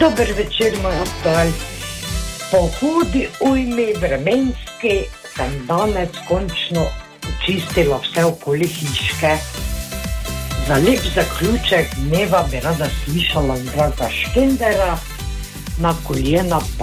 Dober večer, moj aktual. Po hudi ujmi vremenski sem danes končno očistila vse okoli hiške. Za lep zaključek dneva bi rada slišala Draga Škendera, Na koljena